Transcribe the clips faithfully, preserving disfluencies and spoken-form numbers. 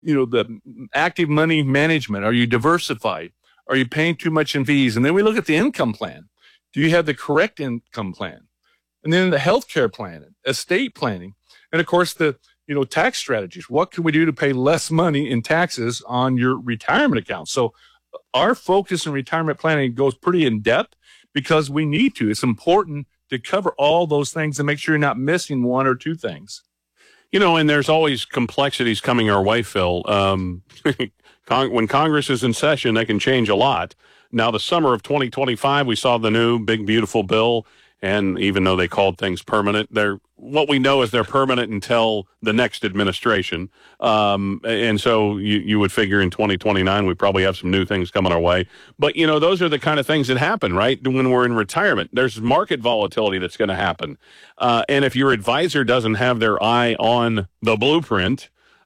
you know, the active money management. Are you diversified? Are you paying too much in fees? And then we look at the income plan. Do you have the correct income plan? And then the healthcare plan, estate planning, and of course the, you know, tax strategies. What can we do to pay less money in taxes on your retirement account? So our focus in retirement planning goes pretty in depth because we need to. It's important to cover all those things and make sure you're not missing one or two things. You know, and there's always complexities coming our way, Phil. Um, when Congress is in session, they can change a lot. Now, the summer of twenty twenty-five, we saw the new big, beautiful bill. And even though they called things permanent, they're what we know is they're permanent until the next administration. Um, and so you, you would figure in twenty twenty-nine, we probably have some new things coming our way. But, you know, those are the kind of things that happen, right? When we're in retirement, there's market volatility that's going to happen. Uh, and if your advisor doesn't have their eye on the blueprint,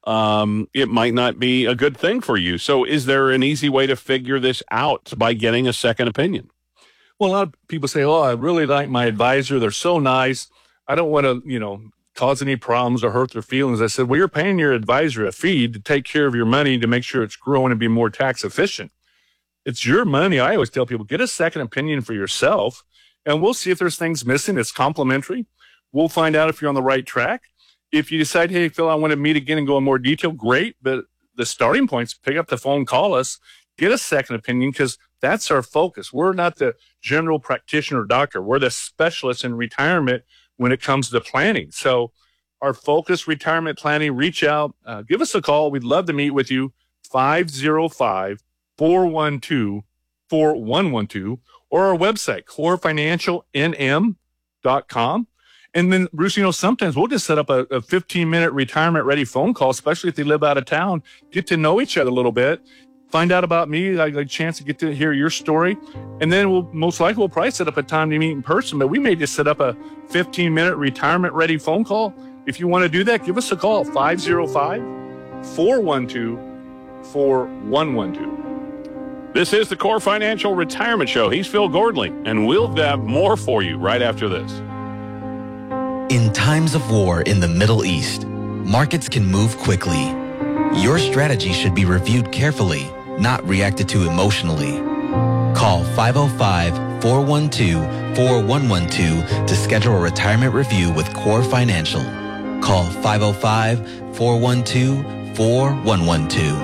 um, it might not be a good thing for you. So is there an easy way to figure this out by getting a second opinion? Well, a lot of people say, oh, I really like my advisor. They're so nice. I don't want to, you know, cause any problems or hurt their feelings. I said, well, you're paying your advisor a fee to take care of your money to make sure it's growing and be more tax efficient. It's your money. I always tell people, get a second opinion for yourself, and we'll see if there's things missing. It's complimentary. We'll find out if you're on the right track. If you decide, hey, Phil, I want to meet again and go in more detail, great. But the starting point's pick up the phone, call us, get a second opinion, because that's our focus. We're not the general practitioner or doctor. We're the specialists in retirement when it comes to planning. So our focus, retirement planning, reach out, uh, give us a call. We'd love to meet with you. five oh five, four one two, four one one two or our website, core financial n m dot com. And then, Bruce, you know, sometimes we'll just set up a fifteen-minute retirement-ready phone call, especially if they live out of town, get to know each other a little bit. Find out about me, I got a chance to get to hear your story. And then we'll most likely we'll probably set up a time to meet in person, but we may just set up a fifteen-minute retirement-ready phone call. If you want to do that, give us a call, five oh five, four one two, four one one two. This is the Core Financial Retirement Show. He's Phil Gordley, and we'll have more for you right after this. In times of war in the Middle East, markets can move quickly. Your strategy should be reviewed carefully, not reacted to emotionally. Call five oh five, four one two, four one one two to schedule a retirement review with Core Financial. Call five oh five, four one two, four one one two.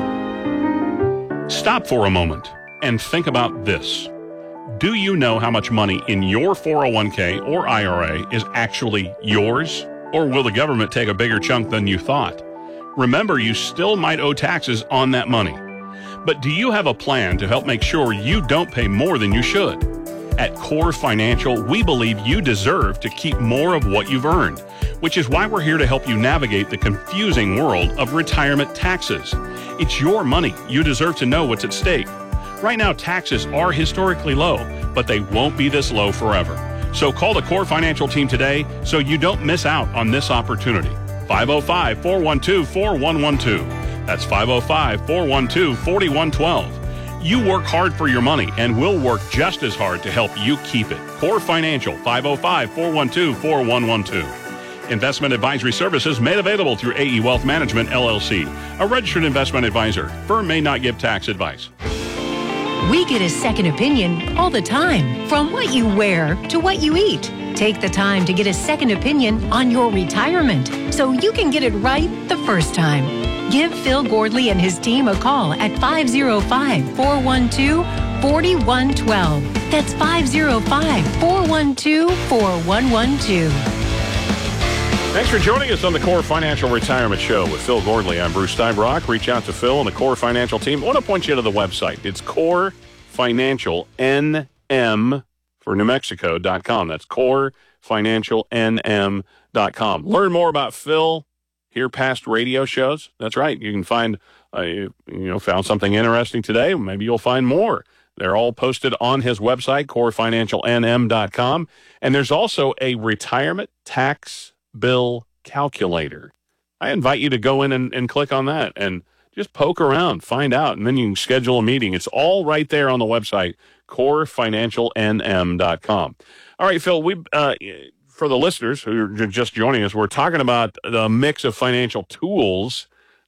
Stop for a moment and think about this. Do you know how much money in your four oh one k or I R A is actually yours? Or will the government take a bigger chunk than you thought? Remember, you still might owe taxes on that money. But do you have a plan to help make sure you don't pay more than you should? At Core Financial, we believe you deserve to keep more of what you've earned, which is why we're here to help you navigate the confusing world of retirement taxes. It's your money. You deserve to know what's at stake. Right now, taxes are historically low, but they won't be this low forever. So call the Core Financial team today so you don't miss out on this opportunity. five oh five, four one two, four one one two. That's five oh five, four one two, four one one two. You work hard for your money, and we'll work just as hard to help you keep it. Core Financial, five oh five, four one two, four one one two. Investment advisory services made available through A E Wealth Management, L L C, a registered investment advisor. Firm may not give tax advice. We get a second opinion all the time, from what you wear to what you eat. Take the time to get a second opinion on your retirement so you can get it right the first time. Give Phil Gordley and his team a call at five oh five, four one two, four one one two. That's five oh five, four one two, four one one two. Thanks for joining us on the Core Financial Retirement Show with Phil Gordley. I'm Bruce Steinbrock. Reach out to Phil and the Core Financial team. I want to point you to the website. It's Core Financial N M for New Mexico dot com. That's Core Financial N M dot com. Learn more about Phil, hear past radio shows. That's right. You can find, uh, you know, found something interesting today. Maybe you'll find more. They're all posted on his website, Core Financial N M dot com. And there's also a retirement tax bill calculator. I invite you to go in and, and click on that and just poke around, find out, and then you can schedule a meeting. It's all right there on the website, Core Financial N M dot com. All right, Phil, we uh, for the listeners who are just joining us, we're talking about the mix of financial tools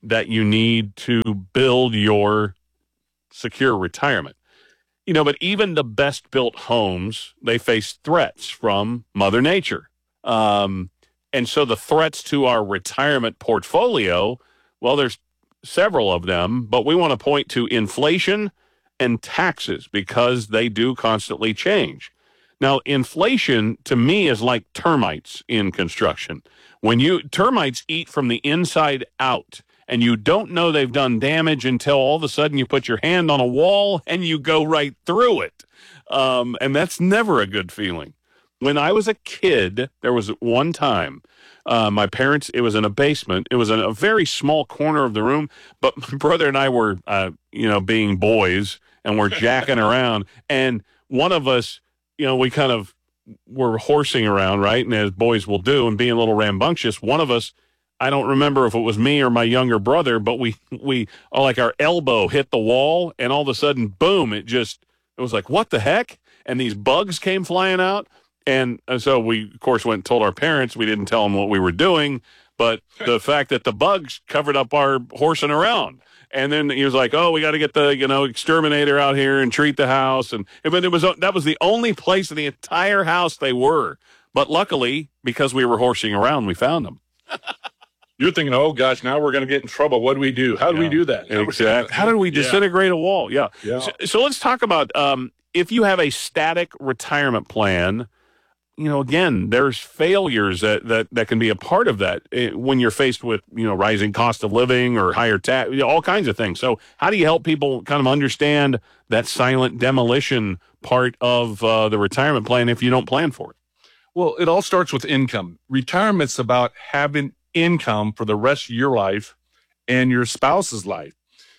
that you need to build your secure retirement. You know, but even the best built homes, they face threats from Mother Nature. Um, and so the threats to our retirement portfolio, well, there's several of them, but we want to point to inflation and taxes because they do constantly change. Now, inflation to me is like termites in construction. When you termites eat from the inside out, and you don't know they've done damage until all of a sudden you put your hand on a wall and you go right through it. Um, and that's never a good feeling. When I was a kid, there was one time uh, my parents, it was in a basement. It was in a very small corner of the room, but my brother and I were, uh, you know, being boys and we're jacking around. And one of us, you know, we kind of were horsing around, right? And as boys will do and being a little rambunctious, one of us, I don't remember if it was me or my younger brother, but we, we, like our elbow hit the wall and all of a sudden, boom, it just, it was like, what the heck? And these bugs came flying out. And so we, of course, went and told our parents. We didn't tell them what we were doing, but the fact that the bugs covered up our horsing around. And then he was like, oh, we got to get the, you know, exterminator out here and treat the house. And but it was, that was the only place in the entire house they were. But luckily, because we were horsing around, we found them. You're thinking, oh, gosh, now we're going to get in trouble. What do we do? How do yeah. we do that? Exactly. How do we disintegrate yeah. a wall? Yeah. yeah. So, so let's talk about um, if you have a static retirement plan, you know, again, there's failures that, that, that can be a part of that when you're faced with, you know, rising cost of living or higher tax, you know, all kinds of things. So how do you help people kind of understand that silent demolition part of uh, the retirement plan if you don't plan for it? Well, it all starts with income. Retirement's about having income for the rest of your life and your spouse's life.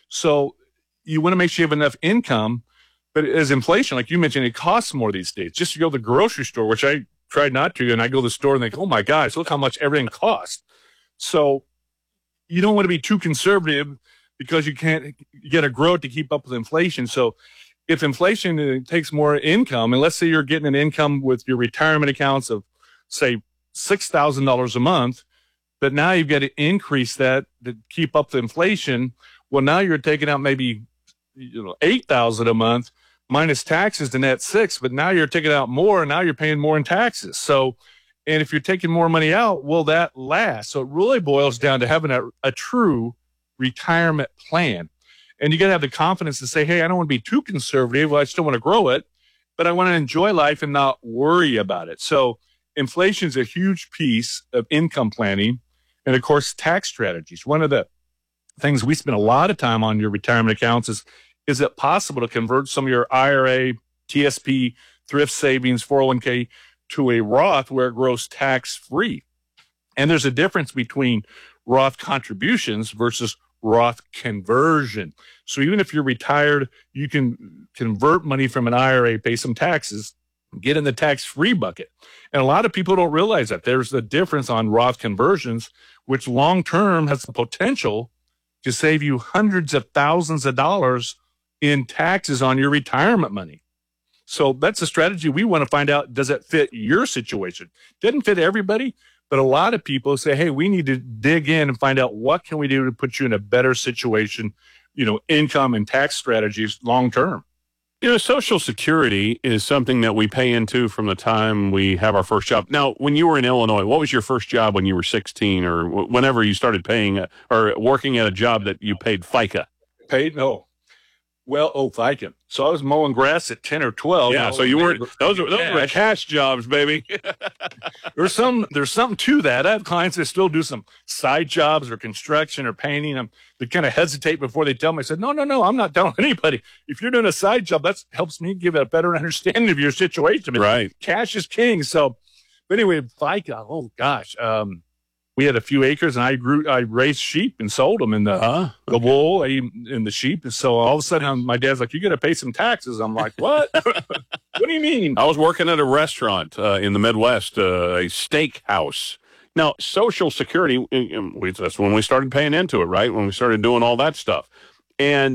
So you want to make sure you have enough income, but as inflation, like you mentioned, it costs more these days. Just to go to the grocery store, which I tried not to, and I go to the store and think, oh my gosh, look how much everything costs. So you don't want to be too conservative because you can't get a growth to keep up with inflation. So if inflation uh, takes more income, and let's say you're getting an income with your retirement accounts of, say, six thousand dollars a month, but now you've got to increase that to keep up the inflation. Well, now you're taking out maybe, you know, eight thousand a month minus taxes to net six, but now you're taking out more and now you're paying more in taxes. So, and if you're taking more money out, will that last? So it really boils down to having a, a true retirement plan. And you got to have the confidence to say, hey, I don't want to be too conservative. I still want to grow it, but I want to enjoy life and not worry about it. So inflation is a huge piece of income planning. And of course, tax strategies. One of the things we spend a lot of time on your retirement accounts is, is it possible to convert some of your I R A, T S P, thrift savings, four oh one k to a Roth where it grows tax free? And there's a difference between Roth contributions versus Roth conversion. So even if you're retired, you can convert money from an I R A, pay some taxes, get in the tax-free bucket. And a lot of people don't realize that there's a difference on Roth conversions, which long-term has the potential to save you hundreds of thousands of dollars in taxes on your retirement money. So that's a strategy we want to find out, does it fit your situation? Doesn't fit everybody, but a lot of people say, hey, we need to dig in and find out what can we do to put you in a better situation, you know, income and tax strategies long-term. You know, Social Security is something that we pay into from the time we have our first job. Now, when you were in Illinois, what was your first job when you were sixteen or whenever you started paying a, or working at a job that you paid FICA? Paid? No. Well, oh, FICA. So I was mowing grass at ten or twelve. Yeah, so you weren't, those were, those were cash jobs, baby. There's some, there's something to that. I have clients that still do some side jobs or construction or painting. I'm, they kind of hesitate before they tell me. I said, no, no, no, I'm not telling anybody. If you're doing a side job, that helps me give a better understanding of your situation. Right. Cash is king. So, but anyway, FICA, oh gosh. Um, we had a few acres and I grew, I raised sheep and sold them in the, uh, the okay. wool and the sheep. And so all of a sudden my dad's like, you got to pay some taxes. I'm like, what? What do you mean? I was working at a restaurant uh, in the Midwest, uh, a steak house. Now, Social Security, that's when we started paying into it, right? When we started doing all that stuff. And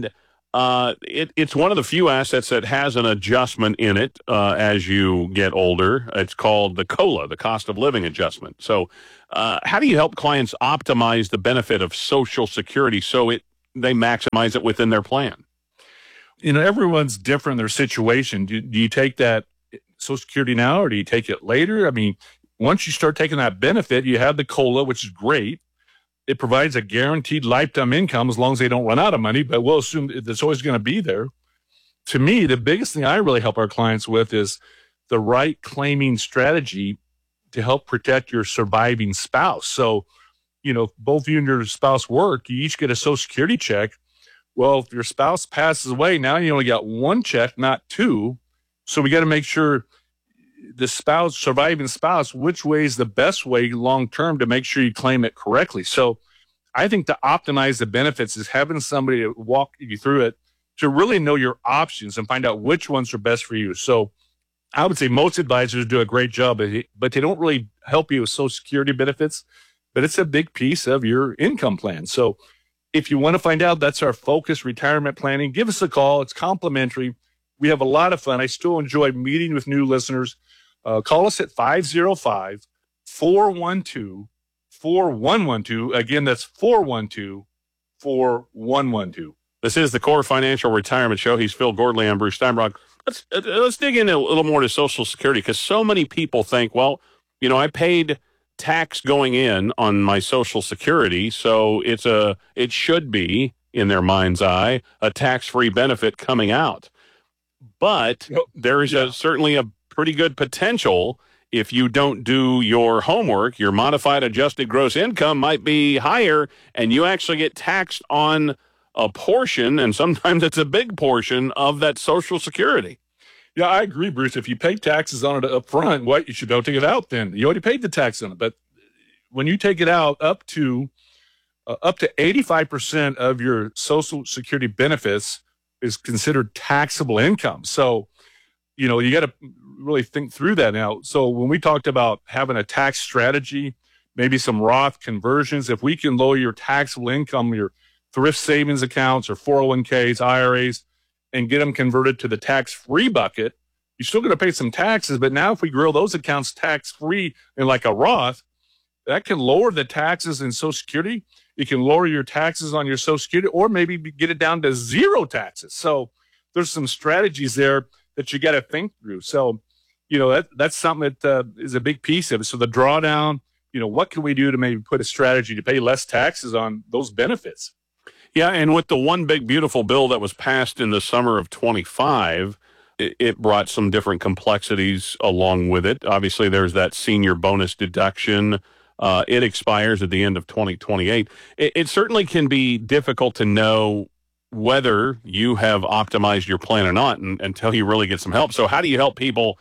Uh, it, it's one of the few assets that has an adjustment in it uh, as you get older. It's called the COLA, the cost of living adjustment. So uh, how do you help clients optimize the benefit of Social Security so it they maximize it within their plan? You know, everyone's different in their situation. Do, do you take that Social Security now or do you take it later? I mean, once you start taking that benefit, you have the COLA, which is great. It provides a guaranteed lifetime income as long as they don't run out of money, but we'll assume it's always going to be there. To me, the biggest thing I really help our clients with is the right claiming strategy to help protect your surviving spouse. So, you know, if both you and your spouse work, you each get a Social Security check. Well, if your spouse passes away, now you only got one check, not two. So we got to make sure the spouse, surviving spouse, which way is the best way long-term to make sure you claim it correctly. So I think to optimize the benefits is having somebody to walk you through it to really know your options and find out which ones are best for you. So I would say most advisors do a great job, but they don't really help you with Social Security benefits, but it's a big piece of your income plan. So if you want to find out, that's our Focus Retirement Planning. Give us a call. It's complimentary. We have a lot of fun. I still enjoy meeting with new listeners. Uh, call us at five oh five, four one two, four one one two. Again, that's four one two, four one one two. This is the Core Financial Retirement Show. He's Phil Gordley. I'm Bruce Steinbrock. Let's, uh, let's dig in a little more to Social Security because so many people think, well, you know, I paid tax going in on my Social Security, so it's a it should be, in their mind's eye, a tax-free benefit coming out. But there is yeah. a, certainly a pretty good potential if you don't do your homework. Your modified adjusted gross income might be higher, and you actually get taxed on a portion, and sometimes it's a big portion of that Social Security. Yeah, I agree, Bruce. If you pay taxes on it up front, what you should don't take it out then. You already paid the tax on it. But when you take it out up to uh, up to eighty-five percent of your Social Security benefits is considered taxable income. So, you know, you got to really think through that now. So when we talked about having a tax strategy, maybe some Roth conversions, if we can lower your taxable income, your thrift savings accounts or four oh one k's, I R As, and get them converted to the tax-free bucket, you're still going to pay some taxes. But now if we grow those accounts tax-free in like a Roth, that can lower the taxes in Social Security. You can lower your taxes on your Social Security or maybe get it down to zero taxes. So there's some strategies there that you got to think through. So, you know, that that's something that uh, is a big piece of it. So the drawdown, you know, what can we do to maybe put a strategy to pay less taxes on those benefits? Yeah, and with the one big beautiful bill that was passed in the summer of twenty-five, it, it brought some different complexities along with it. Obviously, there's that senior bonus deduction. Uh, it expires at the end of twenty twenty-eight. It, it certainly can be difficult to know whether you have optimized your plan or not and, until you really get some help. So how do you help people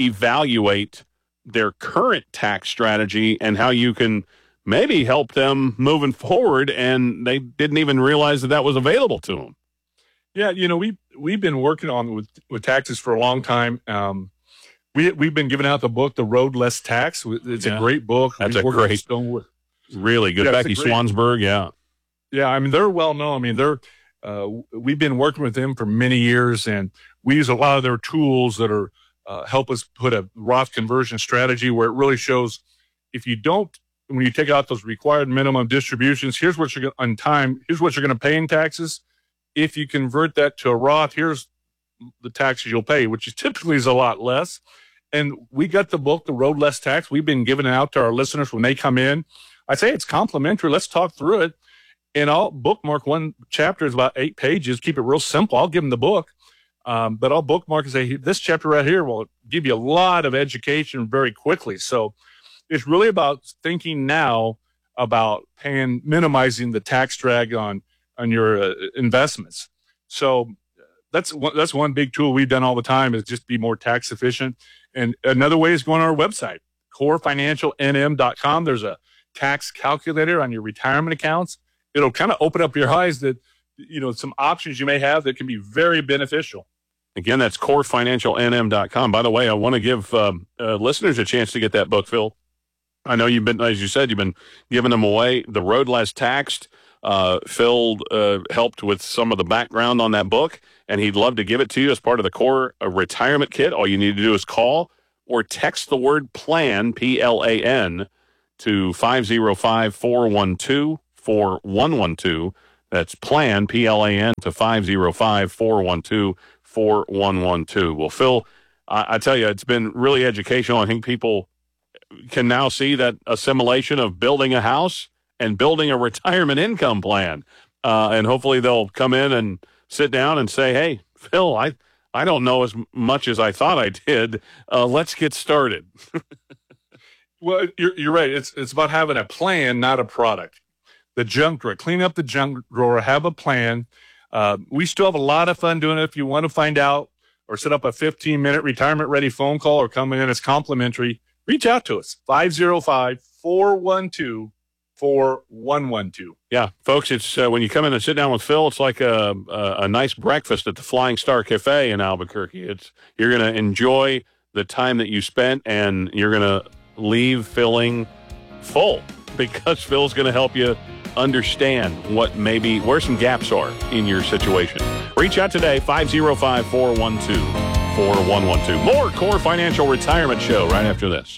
evaluate their current tax strategy and how you can maybe help them moving forward and they didn't even realize that that was available to them? Yeah, you know, we, we've been working on with, with taxes for a long time. Um, we, we've been giving out the book, The Road Less Tax. It's yeah. a great book. That's We've a great, Stoneworth. Really good. Yeah, Becky great, Swansburg, yeah. Yeah, I mean, they're well known. I mean, they're, uh, we've been working with them for many years, and we use a lot of their tools that are uh, help us put a Roth conversion strategy where it really shows if you don't, when you take out those required minimum distributions, here's what you're going on time. Here's what you're going to pay in taxes. If you convert that to a Roth, here's the taxes you'll pay, which is typically is a lot less. And we got the book, The Road Less Tax. We've been giving it out to our listeners when they come in. I say it's complimentary. Let's talk through it. And I'll bookmark one chapter. It's about eight pages. Keep it real simple. I'll give them the book. Um, but I'll bookmark and say, this chapter right here will give you a lot of education very quickly. So it's really about thinking now about paying, minimizing the tax drag on, on your uh, investments. So that's one, that's one big tool we've done all the time is just be more tax efficient. And another way is going on our website, core financial n m dot com. There's a tax calculator on your retirement accounts. It'll kind of open up your eyes that, you know, some options you may have that can be very beneficial. Again, that's core financial n m dot com. By the way, I want to give um, uh, listeners a chance to get that book, Phil. I know you've been, as you said, you've been giving them away. The Road Less Taxed. Uh, Phil uh, helped with some of the background on that book, and he'd love to give it to you as part of the Core uh, Retirement Kit. All you need to do is call or text the word PLAN, P L A N, to five oh five, four one two, four one one two. That's PLAN, P L A N, to five oh five, four one two, four one one two. Well, Phil, I, I tell you, it's been really educational. I think people can now see that assimilation of building a house and building a retirement income plan. Uh, and hopefully they'll come in and sit down and say, hey, Phil, I, I don't know as much as I thought I did. Uh, let's get started. Well, you're, you're right. It's it's about having a plan, not a product. The junk drawer. Clean up the junk drawer. Have a plan. Uh, we still have a lot of fun doing it. If you want to find out or set up a fifteen-minute retirement-ready phone call or come in, it's complimentary. Reach out to us, five oh five, four one two, four one one two. Yeah, folks, it's uh, when you come in and sit down with Phil, it's like a, a, a nice breakfast at the Flying Star Cafe in Albuquerque. It's You're going to enjoy the time that you spent, and you're going to leave feeling full because Phil's going to help you understand what maybe where some gaps are in your situation. Reach out today, five oh five, four one two, four one one two. More Core Financial Retirement Show right after this.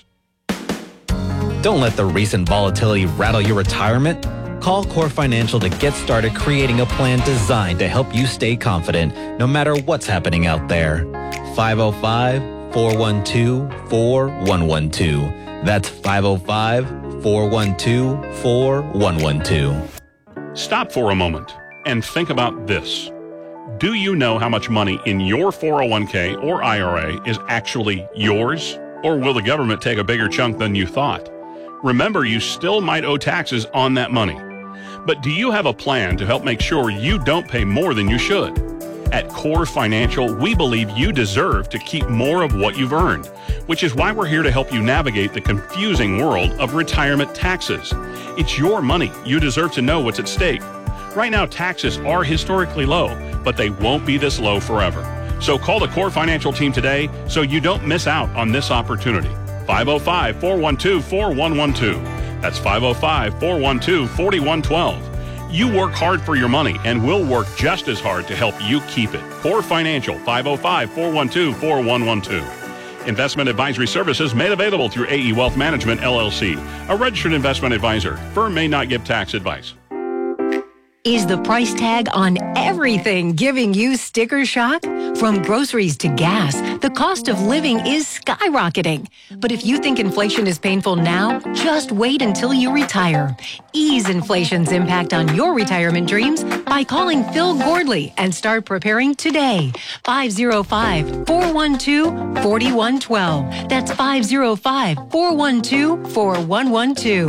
Don't let the recent volatility rattle your retirement. Call Core Financial to get started creating a plan designed to help you stay confident no matter what's happening out there. five oh five, four one two, four one one two. That's five oh five, four one two, four one one two. Stop for a moment and think about this. Do you know how much money in your four oh one k or I R A is actually yours? Or will the government take a bigger chunk than you thought? Remember, you still might owe taxes on that money. But do you have a plan to help make sure you don't pay more than you should? At Core Financial, we believe you deserve to keep more of what you've earned, which is why we're here to help you navigate the confusing world of retirement taxes. It's your money. You deserve to know what's at stake. Right now, taxes are historically low, but they won't be this low forever. So call the Core Financial team today so you don't miss out on this opportunity. five oh five, four one two, four one one two. That's five oh five, four one two, four one one two. You work hard for your money, and we'll work just as hard to help you keep it. Core Financial, five oh five, four one two, four one one two. Investment advisory services made available through A E Wealth Management, L L C, a registered investment advisor. Firm may not give tax advice. Is the price tag on everything giving you sticker shock? From groceries to gas, the cost of living is skyrocketing. But if you think inflation is painful now, just wait until you retire. Ease inflation's impact on your retirement dreams by calling Phil Gordley and start preparing today. five oh five, four one two, four one one two. That's five oh five, four one two, four one one two.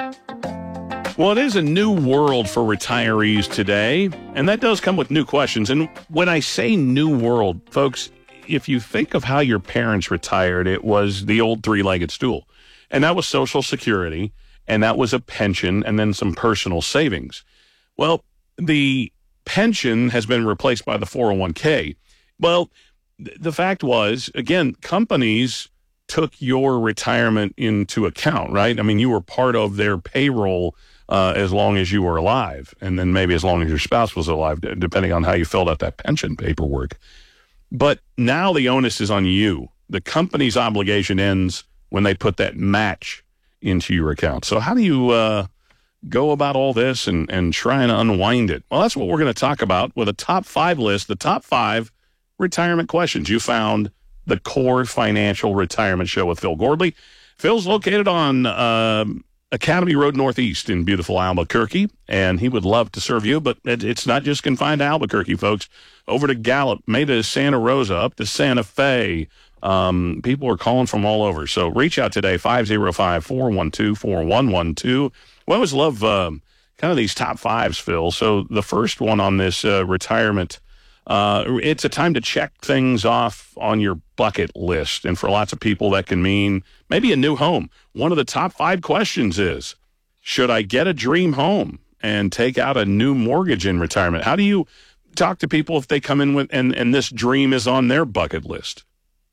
Well, it is a new world for retirees today, and that does come with new questions. And when I say new world, folks, if you think of how your parents retired, it was the old three-legged stool. And that was Social Security, and that was a pension, and then some personal savings. Well, the pension has been replaced by the four oh one k. Well, th- the fact was, again, companies took your retirement into account, right? I mean, you were part of their payroll Uh, as long as you were alive, and then maybe as long as your spouse was alive, depending on how you filled out that pension paperwork. But now the onus is on you. The company's obligation ends when they put that match into your account. So how do you uh, go about all this and, and try and unwind it? Well, that's what we're going to talk about with a top five list, the top five retirement questions. You found the Core Financial Retirement Show with Phil Gordley. Phil's located on Uh, Academy Road Northeast in beautiful Albuquerque, and he would love to serve you, but it, it's not just confined to Albuquerque, folks. Over to Gallup, maybe to Santa Rosa, up to Santa Fe. Um, people are calling from all over. So reach out today, five oh five, four one two, four one one two. We always love um, kind of these top fives, Phil. So the first one on this uh, retirement, uh, it's a time to check things off on your bucket list. And for lots of people, that can mean maybe a new home. One of the top five questions is, should I get a dream home and take out a new mortgage in retirement? How do you talk to people if they come in with and, and this dream is on their bucket list?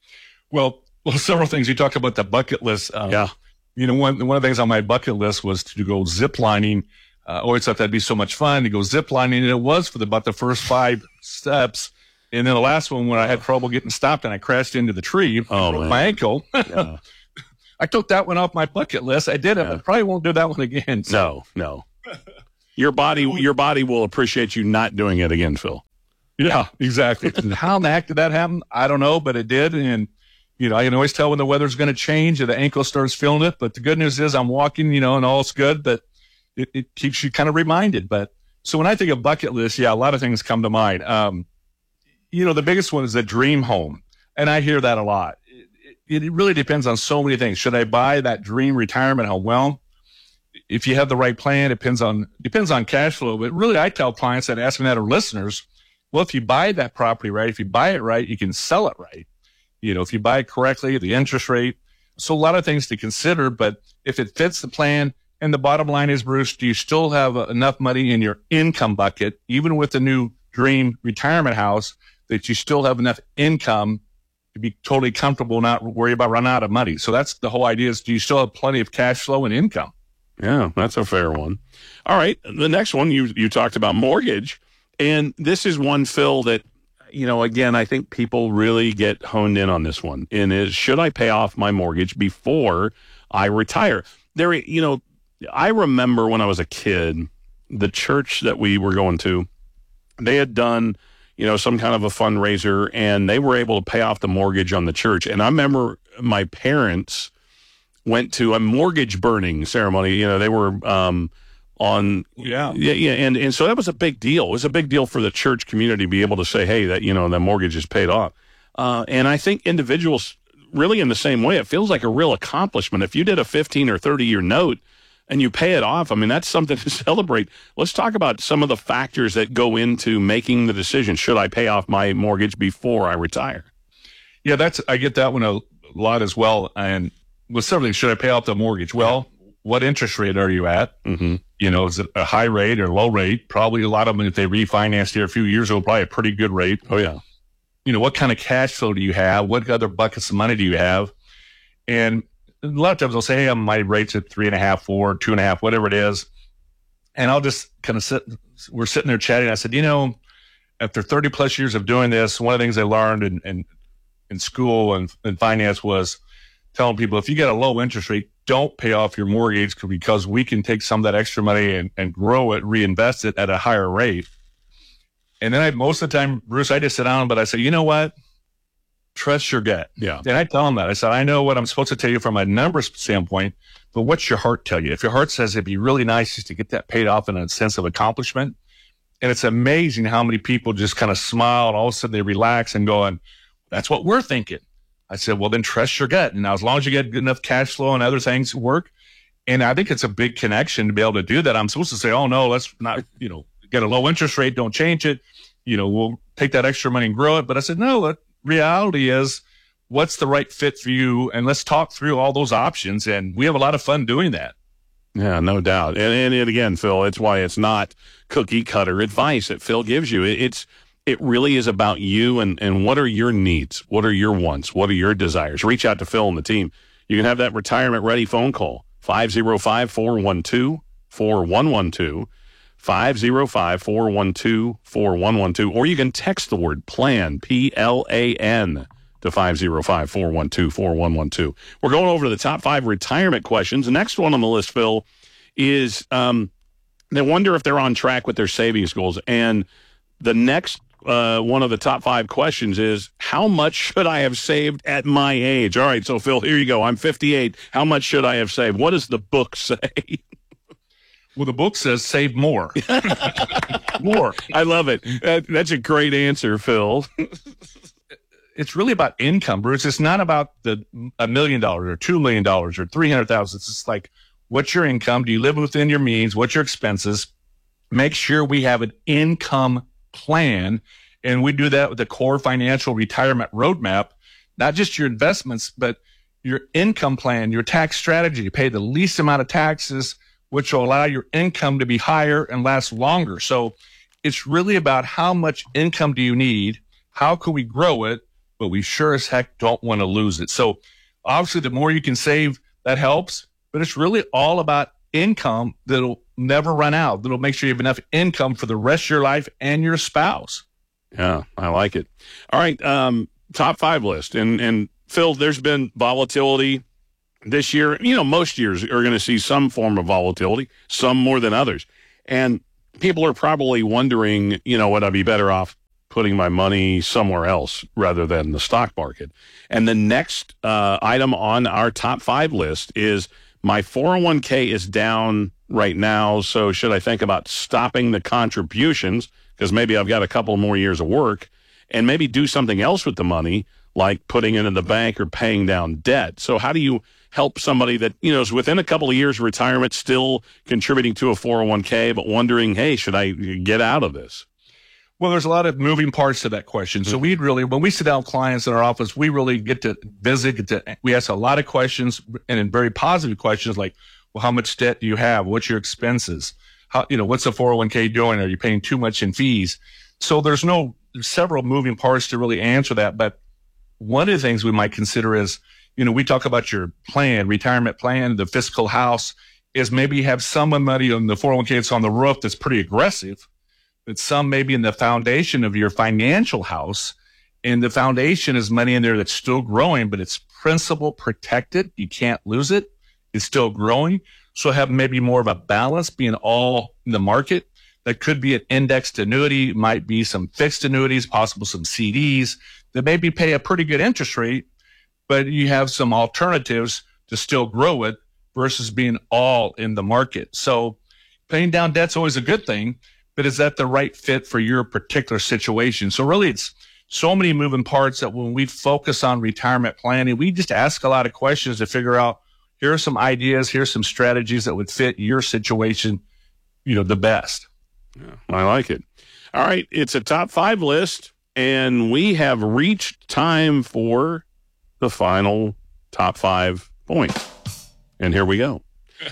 Well, well, several things. You talked about the bucket list. Um, yeah. You know, one, one of the things on my bucket list was to go zip lining Uh, always thought that'd be so much fun to go ziplining, and it was for the, about the first five steps. And then the last one, when I had trouble getting stopped and I crashed into the tree, oh, broke man. my ankle. Yeah. I took that one off my bucket list. I did it, Yeah. but probably won't do that one again. So. No, no. Your body, your body will appreciate you not doing it again, Phil. Yeah, exactly. How in the heck did that happen? I don't know, but it did. And, you know, I can always tell when the weather's going to change and the ankle starts feeling it. But the good news is I'm walking, you know, and all's good, but it, it keeps you kind of reminded. But so when I think of bucket list, yeah, a lot of things come to mind. Um, you know, the biggest one is the dream home. And I hear that a lot. It, it really depends on so many things. Should I buy that dream retirement home? Well, if you have the right plan, it depends on, depends on cash flow. But really, I tell clients that ask me that, or listeners, well, if you buy that property right, if you buy it right, you can sell it right. You know, if you buy it correctly, the interest rate. So a lot of things to consider, but if it fits the plan, and the bottom line is, Bruce, do you still have uh, enough money in your income bucket, even with the new dream retirement house, that you still have enough income to be totally comfortable, not worry about running out of money? So that's the whole idea, is do you still have plenty of cash flow and income? Yeah, that's a fair one. All right. The next one, you, you talked about mortgage. And this is one, Phil, that, you know, again, I think people really get honed in on this one. And is, should I pay off my mortgage before I retire? There, you know, I remember when I was a kid, the church that we were going to, they had done, you know, some kind of a fundraiser, and they were able to pay off the mortgage on the church. And I remember my parents went to a mortgage burning ceremony. You know, they were, um, on Yeah. yeah yeah and and so that was a big deal. It was a big deal for the church community to be able to say, hey, that, you know, the mortgage is paid off. Uh, and I think individuals really in the same way, it feels like a real accomplishment. If you did a fifteen or thirty year note and you pay it off, I mean, that's something to celebrate. Let's talk about some of the factors that go into making the decision. Should I pay off my mortgage before I retire? Yeah, that's, I get that one a lot as well. And with several things, should I pay off the mortgage? Well, what interest rate are you at? Mm-hmm. You know, is it a high rate or low rate? Probably a lot of them, if they refinanced here a few years ago, probably a pretty good rate. Oh, yeah. You know, what kind of cash flow do you have? What other buckets of money do you have? And a lot of times they'll say, hey, my rate's at three and a half, four, two and a half, whatever it is. And I'll just kind of sit, we're sitting there chatting. I said, you know, after thirty plus years of doing this, one of the things I learned in, in, in school and in finance was telling people, if you get a low interest rate, don't pay off your mortgage, because we can take some of that extra money and, and grow it, reinvest it at a higher rate. And then I, most of the time, Bruce, I just sit down, but I say, you know what? Trust your gut. Yeah. And I tell them that. I said, I know what I'm supposed to tell you from a numbers standpoint, but what's your heart tell you? If your heart says it'd be really nice just to get that paid off in a sense of accomplishment. And it's amazing how many people just kind of smile and all of a sudden they relax and going, that's what we're thinking. I said, well, then trust your gut. And now, as long as you get good enough cash flow and other things work, and I think it's a big connection to be able to do that. I'm supposed to say, oh, no, let's not, you know, get a low interest rate. Don't change it. You know, we'll take that extra money and grow it. But I said, no, the reality is, what's the right fit for you? And let's talk through all those options. And we have a lot of fun doing that. Yeah, no doubt. And, and, and again, Phil, it's why it's not cookie cutter advice that Phil gives you. It, it's, It really is about you and, and what are your needs? What are your wants? What are your desires? Reach out to Phil and the team. You can have that retirement ready phone call, five oh five, four one two, four one one two, five oh five, four one two, four one one two, or you can text the word PLAN, P L A N, to five oh five, four one two, four one one two. We're going over to the top five retirement questions. The next one on the list, Phil, is um, they wonder if they're on track with their savings goals. And the next Uh, one of the top five questions is, how much should I have saved at my age? All right, so Phil, here you go. I'm fifty-eight. How much should I have saved? What does the book say? Well, the book says save more. More. I love it. That, that's a great answer, Phil. It's really about income, Bruce. It's not about the a million dollars or two million dollars or three hundred thousand. It's just like, what's your income? Do you live within your means? What's your expenses? Make sure we have an income plan. And we do that with the core financial retirement roadmap, not just your investments, but your income plan, your tax strategy. You pay the least amount of taxes, which will allow your income to be higher and last longer. So it's really about how much income do you need? How can we grow it? But we sure as heck don't want to lose it. So obviously the more you can save, that helps, but it's really all about income that'll never run out, that'll make sure you have enough income for the rest of your life and your spouse. Yeah, I like it. All right, um, top five list. And, and Phil, there's been volatility this year. You know, most years are going to see some form of volatility, some more than others. And people are probably wondering, you know, would I be better off putting my money somewhere else rather than the stock market? And the next uh, item on our top five list is my four oh one k is down right now, so should I think about stopping the contributions because maybe I've got a couple more years of work and maybe do something else with the money, like putting it in the bank or paying down debt? So how do you help somebody that, you know, is within a couple of years of retirement, still contributing to a four oh one k, but wondering, hey, should I get out of this? Well, there's a lot of moving parts to that question. So we'd really, when we sit down with clients in our office, we really get to visit, get to, we ask a lot of questions, and in very positive questions like, well, how much debt do you have? What's your expenses? How, you know, what's the four oh one k doing? Are you paying too much in fees? So there's no, there's several moving parts to really answer that. But one of the things we might consider is, you know, we talk about your plan, retirement plan, the fiscal house, is maybe you have some money on the four oh one k that's on the roof that's pretty aggressive, but some maybe in the foundation of your financial house, and the foundation is money in there that's still growing, but it's principal protected. You can't lose it. It's still growing. So have maybe more of a balance being all in the market. That could be an indexed annuity, might be some fixed annuities, possible some C Ds that maybe pay a pretty good interest rate, but you have some alternatives to still grow it versus being all in the market. So paying down debt's always a good thing, but is that the right fit for your particular situation? So really, it's so many moving parts that when we focus on retirement planning, we just ask a lot of questions to figure out, here are some ideas, here's some strategies that would fit your situation, you know, the best. Yeah, I like it. All right, it's a top five list, and we have reached time for the final top five points. And here we go.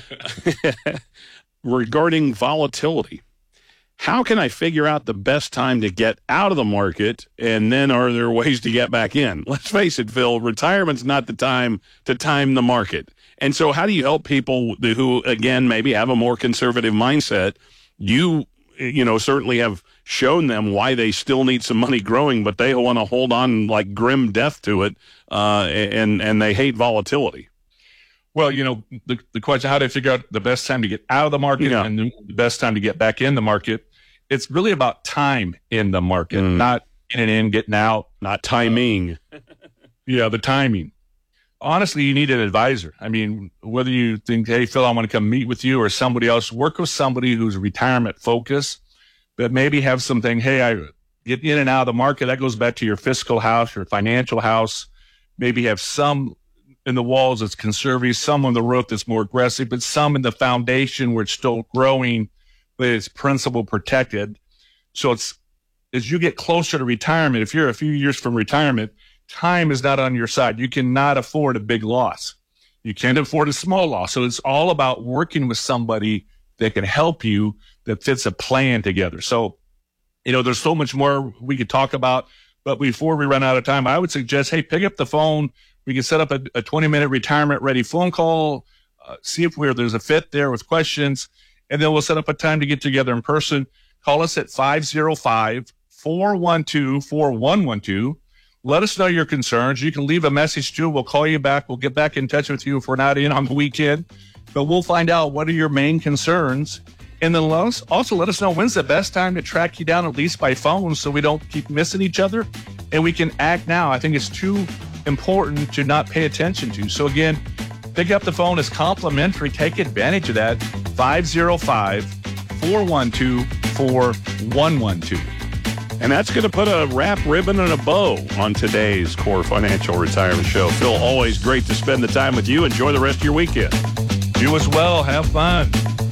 Regarding volatility, how can I figure out the best time to get out of the market, and then are there ways to get back in? Let's face it, Phil, retirement's not the time to time the market. And so how do you help people who, again, maybe have a more conservative mindset? You, you know, certainly have shown them why they still need some money growing, but they want to hold on like grim death to it, uh, and, and they hate volatility. Well, you know, the, the question, how do I figure out the best time to get out of the market yeah. and the best time to get back in the market? It's really about time in the market, mm. not in and in, getting out. Not timing. Uh, yeah, the timing. Honestly, you need an advisor. I mean, whether you think, hey, Phil, I want to come meet with you, or somebody else, work with somebody who's retirement focused, but maybe have something, hey, I get in and out of the market. That goes back to your fiscal house, your financial house. Maybe have some in the walls that's conservative, some on the roof that's more aggressive, but some in the foundation where it's still growing, but it's principal protected. So it's, as you get closer to retirement, if you're a few years from retirement, time is not on your side. You cannot afford a big loss. You can't afford a small loss. So it's all about working with somebody that can help you, that fits a plan together. So, you know, there's so much more we could talk about, but before we run out of time, I would suggest, hey, pick up the phone. We can set up a, a twenty minute retirement ready phone call, uh, see if we're, there's a fit there with questions, and then we'll set up a time to get together in person. Call us at five oh five, four one two, four one one two. Let us know your concerns. You can leave a message too. We'll call you back. We'll get back in touch with you if we're not in on the weekend, but we'll find out what are your main concerns. And then let us, also let us know when's the best time to track you down, at least by phone, so we don't keep missing each other and we can act now. I think it's too important to not pay attention to. So again, pick up the phone. It's complimentary. Take advantage of that. five oh five, four one two, four one one two. And that's going to put a wrap ribbon and a bow on today's Core Financial Retirement Show. Phil, always great to spend the time with you. Enjoy the rest of your weekend. You as well. Have fun.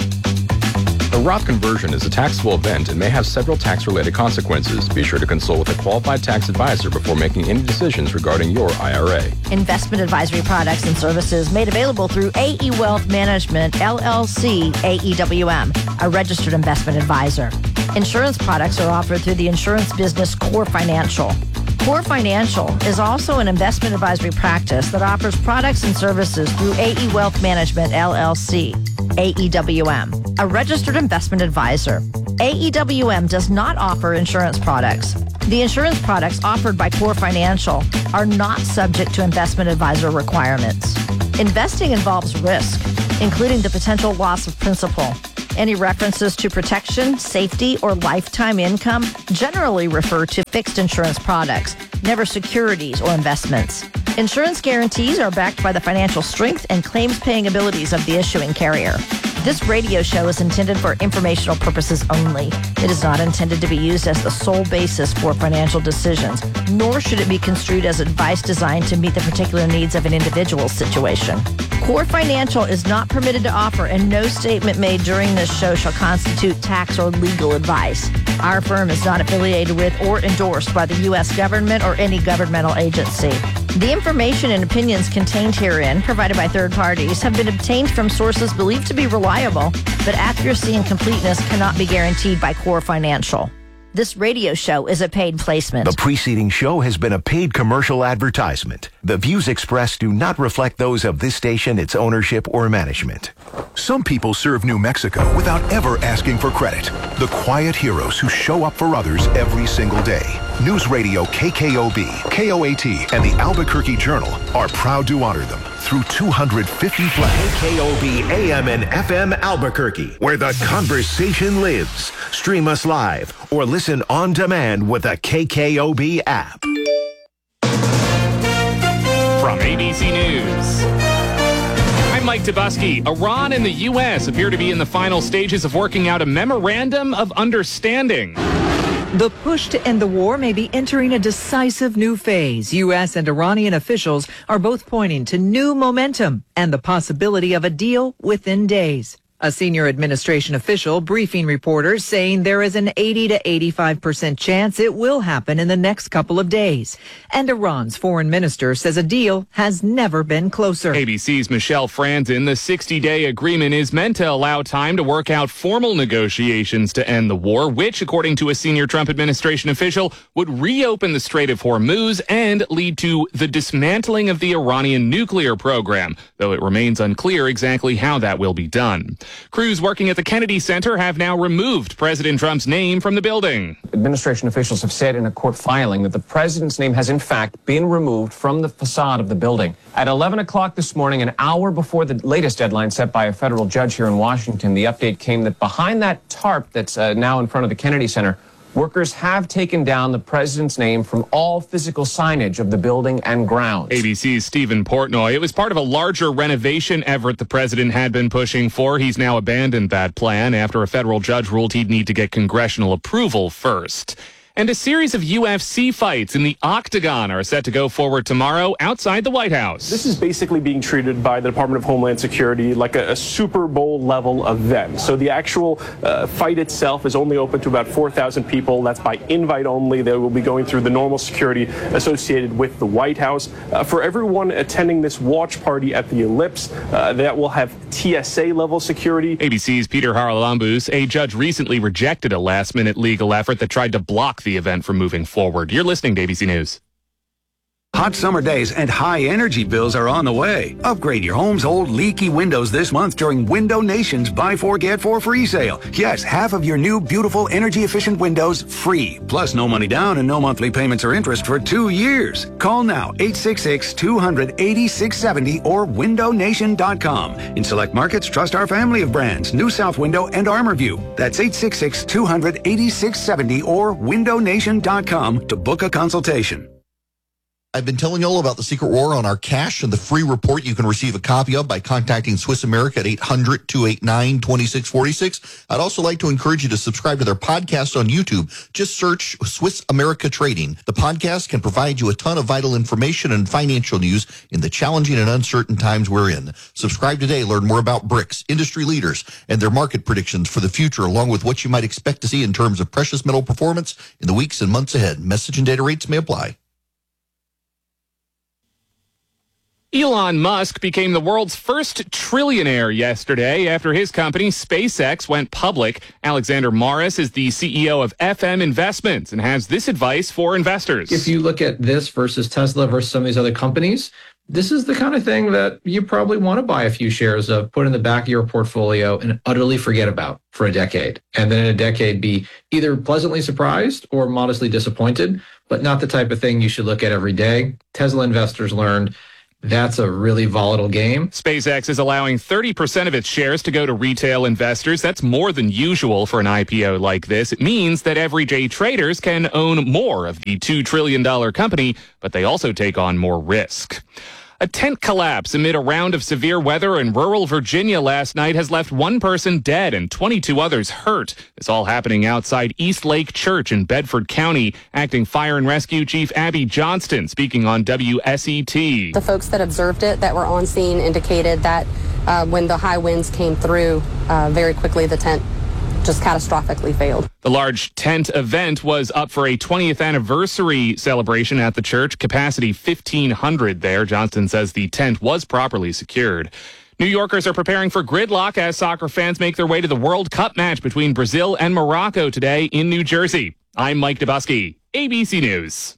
A Roth conversion is a taxable event and may have several tax-related consequences. Be sure to consult with a qualified tax advisor before making any decisions regarding your I R A. Investment advisory products and services made available through A E Wealth Management, L L C, A E W M, a registered investment advisor. Insurance products are offered through the insurance business Core Financial. Core Financial is also an investment advisory practice that offers products and services through A E Wealth Management, L L C. A E W M, a registered investment advisor. A E W M does not offer insurance products. The insurance products offered by Core Financial are not subject to investment advisor requirements. Investing involves risk, including the potential loss of principal. Any references to protection, safety, or lifetime income generally refer to fixed insurance products, never securities or investments. Insurance guarantees are backed by the financial strength and claims-paying abilities of the issuing carrier. This radio show is intended for informational purposes only. It is not intended to be used as the sole basis for financial decisions, nor should it be construed as advice designed to meet the particular needs of an individual's situation. Core Financial is not permitted to offer, and no statement made during this show shall constitute tax or legal advice. Our firm is not affiliated with or endorsed by the U S government or any governmental agency. The information and opinions contained herein, provided by third parties, have been obtained from sources believed to be reliable, but accuracy and completeness cannot be guaranteed by Core Financial. This radio show is a paid placement. The preceding show has been a paid commercial advertisement. The views expressed do not reflect those of this station, its ownership, or management. Some people serve New Mexico without ever asking for credit. The quiet heroes who show up for others every single day. News Radio K K O B, K O A T, and the Albuquerque Journal are proud to honor them through two hundred fifty flags. K K O B A M and F M Albuquerque, where the conversation lives. Stream us live or listen on demand with the K K O B app. From A B C News, I'm Mike Dubusky. Iran and the U S appear to be in the final stages of working out a memorandum of understanding. The push to end the war may be entering a decisive new phase. U S and Iranian officials are both pointing to new momentum and the possibility of a deal within days. A senior administration official briefing reporters saying there is an eighty to eighty-five percent chance it will happen in the next couple of days. And Iran's foreign minister says a deal has never been closer. A B C's Michelle Franzen. The sixty-day agreement is meant to allow time to work out formal negotiations to end the war, which, according to a senior Trump administration official, would reopen the Strait of Hormuz and lead to the dismantling of the Iranian nuclear program, though it remains unclear exactly how that will be done. Crews working at the Kennedy Center have now removed President Trump's name from the building. Administration officials have said in a court filing that the president's name has in fact been removed from the facade of the building. At eleven o'clock this morning, an hour before the latest deadline set by a federal judge here in Washington, the update came that behind that tarp that's uh, now in front of the Kennedy Center, workers have taken down the president's name from all physical signage of the building and grounds. A B C's Stephen Portnoy. It was part of a larger renovation effort the president had been pushing for. He's now abandoned that plan after a federal judge ruled he'd need to get congressional approval first. And a series of U F C fights in the Octagon are set to go forward tomorrow outside the White House. This is basically being treated by the Department of Homeland Security like a, a Super Bowl level event. So the actual uh, fight itself is only open to about four thousand people. That's by invite only. They will be going through the normal security associated with the White House. Uh, for everyone attending this watch party at the Ellipse, uh, that will have T S A level security. A B C's Peter Haralambous. A judge recently rejected a last-minute legal effort that tried to block the event from moving forward. You're listening to A B C News. Hot summer days and high energy bills are on the way. Upgrade your home's old leaky windows this month during Window Nation's Buy Four Get Four free sale. Yes, half of your new beautiful energy efficient windows free. Plus no money down and no monthly payments or interest for two years. Call now eight six six, two hundred, eighty-six seventy or window nation dot com. In select markets, trust our family of brands, New South Window and ArmorView. That's eight six six, two hundred, eighty-six seventy or window nation dot com to book a consultation. I've been telling you all about the Secret War on our cash and the free report you can receive a copy of by contacting Swiss America at eight hundred, two eight nine, two six four six. I'd also like to encourage you to subscribe to their podcast on YouTube. Just search Swiss America Trading. The podcast can provide you a ton of vital information and financial news in the challenging and uncertain times we're in. Subscribe today. Learn more about BRICS, industry leaders, and their market predictions for the future, along with what you might expect to see in terms of precious metal performance in the weeks and months ahead. Message and data rates may apply. Elon Musk became the world's first trillionaire yesterday after his company, SpaceX, went public. Alexander Morris is the C E O of F M Investments and has this advice for investors. If you look at this versus Tesla versus some of these other companies, this is the kind of thing that you probably want to buy a few shares of, put in the back of your portfolio and utterly forget about for a decade. And then in a decade be either pleasantly surprised or modestly disappointed, but not the type of thing you should look at every day. Tesla investors learned that's a really volatile game. SpaceX is allowing thirty percent of its shares to go to retail investors. That's more than usual for an I P O like this. It means that everyday traders can own more of the two trillion dollars company, but they also take on more risk. A tent collapse amid a round of severe weather in rural Virginia last night has left one person dead and twenty-two others hurt. This all happening outside East Lake Church in Bedford County. Acting Fire and Rescue Chief Abby Johnston speaking on W S E T. The folks that observed it that were on scene indicated that uh, when the high winds came through, uh, very quickly the tent just catastrophically failed. The large tent event was up for a twentieth anniversary celebration at the church. Capacity fifteen hundred there. Johnston says the tent was properly secured. New Yorkers are preparing for gridlock as soccer fans make their way to the World Cup match between Brazil and Morocco today in New Jersey. I'm Mike Dubusky, A B C News.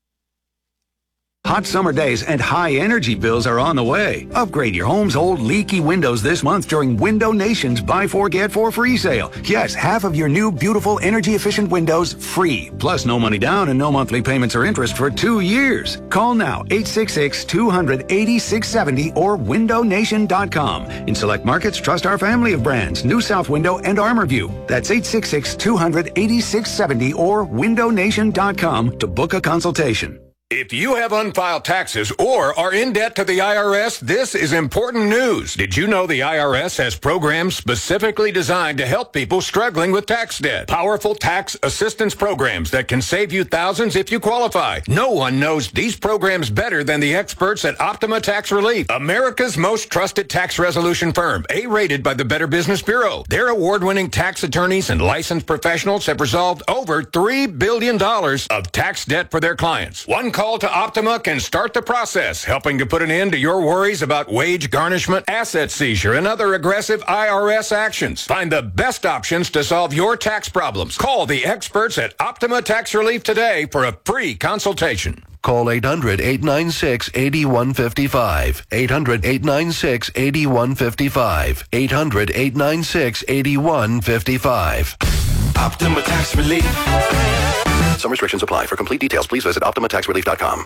Hot summer days and high energy bills are on the way. Upgrade your home's old leaky windows this month during Window Nation's Buy Four Get Four free sale. Yes, half of your new beautiful energy efficient windows free. Plus no money down and no monthly payments or interest for two years. Call now eight six six, two hundred, eighty-six seventy or window nation dot com. In select markets, trust our family of brands, New South Window and ArmorView. That's eight six six, two hundred, eighty-six seventy or window nation dot com to book a consultation. If you have unfiled taxes or are in debt to the I R S, this is important news. Did you know the I R S has programs specifically designed to help people struggling with tax debt? Powerful tax assistance programs that can save you thousands if you qualify. No one knows these programs better than the experts at Optima Tax Relief, America's most trusted tax resolution firm, A-rated by the Better Business Bureau. Their award-winning tax attorneys and licensed professionals have resolved over three billion dollars of tax debt for their clients. One call to Optima can start the process, helping to put an end to your worries about wage garnishment, asset seizure, and other aggressive I R S actions. Find the best options to solve your tax problems. Call the experts at Optima Tax Relief today for a free consultation. Call eight hundred, eight nine six, eight one five five. eight hundred, eight nine six, eight one five five. eight hundred, eight nine six, eight one five five. Optima Tax Relief. Some restrictions apply. For complete details, please visit optima tax relief dot com.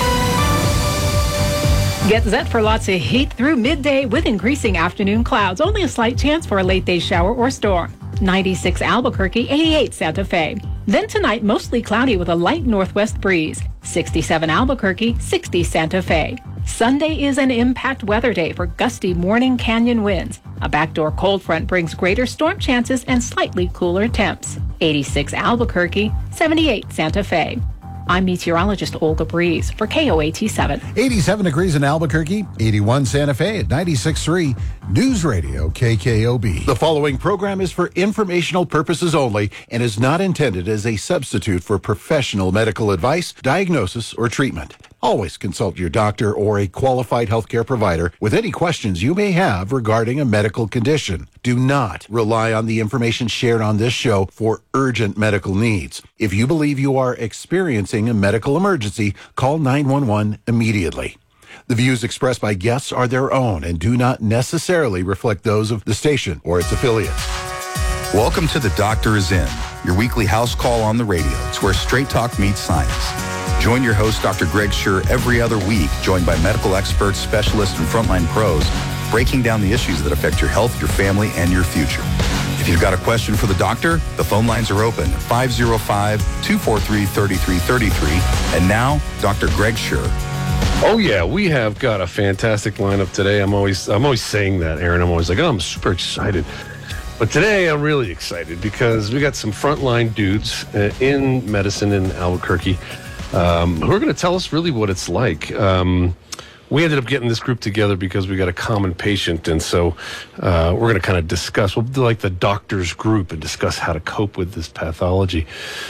Get set for lots of heat through midday with increasing afternoon clouds. Only a slight chance for a late day shower or storm. ninety-six Albuquerque, eighty-eight Santa Fe. Then tonight, mostly cloudy with a light northwest breeze. sixty-seven Albuquerque, sixty Santa Fe. Sunday is an impact weather day for gusty morning canyon winds. A backdoor cold front brings greater storm chances and slightly cooler temps. eighty-six Albuquerque, seventy-eight Santa Fe. I'm meteorologist Olga Breeze for K O A T seven. eighty-seven degrees in Albuquerque, eighty-one Santa Fe at ninety-six point three News Radio K K O B. The following program is for informational purposes only and is not intended as a substitute for professional medical advice, diagnosis, or treatment. Always consult your doctor or a qualified healthcare provider with any questions you may have regarding a medical condition. Do not rely on the information shared on this show for urgent medical needs. If you believe you are experiencing a medical emergency, call nine one one immediately. The views expressed by guests are their own and do not necessarily reflect those of the station or its affiliates. Welcome to The Doctor Is In, your weekly house call on the radio. It's where straight talk meets science. Join your host, Doctor Greg Schur, every other week, joined by medical experts, specialists, and frontline pros, breaking down the issues that affect your health, your family, and your future. If you've got a question for the doctor, the phone lines are open at five oh five, two four three, three three three three. And now, Doctor Greg Schur. Oh yeah, we have got a fantastic lineup today. I'm always I'm always saying that, Aaron. I'm always like, oh, I'm super excited. But today I'm really excited because we got some frontline dudes uh, in medicine in Albuquerque um, who are going to tell us really what it's like. Um, we ended up getting this group together because we got a common patient, and so uh, we're going to kind of discuss, we'll do like the doctor's group and discuss how to cope with this pathology.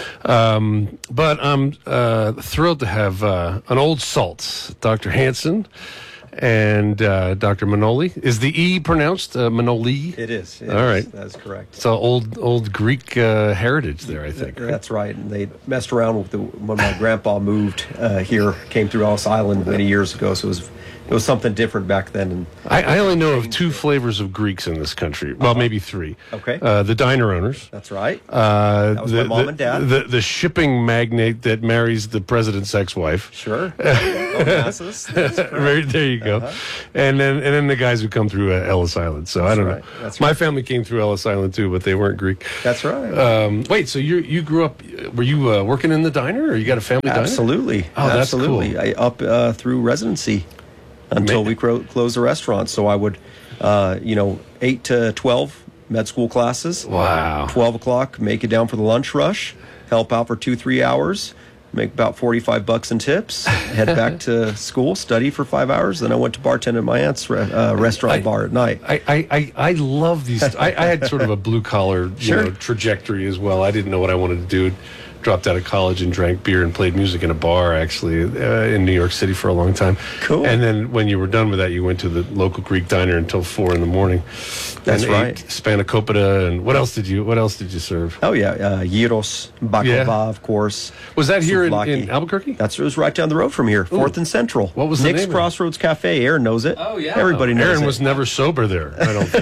Um, but I'm uh, thrilled to have uh, an old salt, Doctor Hansen, And uh, Doctor Manoli. Is the E pronounced uh, Manoli? It is. It All is. right. That's correct. It's an old, old Greek uh, heritage there, I think. Th- That's right. And they messed around with the, when my grandpa moved uh, here, came through Ellis Island many years ago. So it was it was something different back then. And I, I only know of two flavors of Greeks in this country. Well, Uh-huh. maybe three. Okay. Uh, the diner owners. That's right. Uh, That was the, my mom the- and dad. The, the shipping magnate that marries the president's ex-wife. Sure. Onassis. That's correct. Right, there you go. Uh-huh. And then and then the guys who come through uh, Ellis Island. So I That's don't right. know. That's My right. family came through Ellis Island too, but they weren't Greek. That's right. Um, wait, so you you grew up? Were you uh, working in the diner, or you got a family diner? Absolutely. Oh, that's Absolutely. cool. I up uh, through residency until we cro- closed the restaurant. So I would, uh, you know, eight to twelve med school classes. Wow. Twelve o'clock, make it down for the lunch rush. Help out for two three hours. Make about forty-five bucks in tips. Head back to school, study for five hours. Then I went to bartend at my aunt's re- uh, restaurant I- bar at night. I, I, I, I love these. I, I had sort of a blue collar you Sure. know, trajectory as well. I didn't know what I wanted to do. Dropped out of college and drank beer and played music in a bar, actually, uh, in New York City for a long time. Cool. And then when you were done with that, you went to the local Greek diner until four in the morning. That's and right. Ate spanakopita and what else did you? What else did you serve? Oh yeah, uh, gyros, baklava, Yeah. of course. Was that here in, souvlaki. in Albuquerque? That's it was right down the road from here, Fourth and Central. What was the Nick's name of it? Crossroads Cafe. Aaron knows it. Oh yeah, everybody knows Aaron it. was never sober there. I don't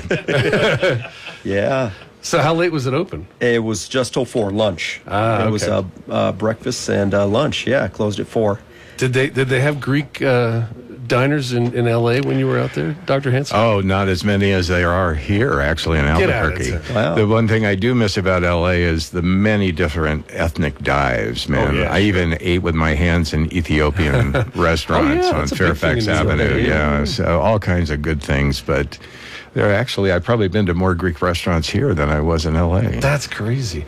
think. Yeah. So how late was it open? It was just till four, lunch. Ah, it was uh, okay. uh, breakfast and uh, lunch. Yeah, closed at four. Did they did they have Greek uh, diners in, in L A when you were out there, Doctor Hansen? Oh, not as many as there are here, actually, in Get out of Albuquerque. it. Wow. The one thing I do miss about L A is the many different ethnic dives, man. Oh, yeah, I even ate with my hands in Ethiopian restaurants Oh, yeah, on that's a big thing Fairfax in New York. Avenue. Yeah. Yeah, so all kinds of good things, but there are actually, I've probably been to more Greek restaurants here than I was in L A. That's crazy.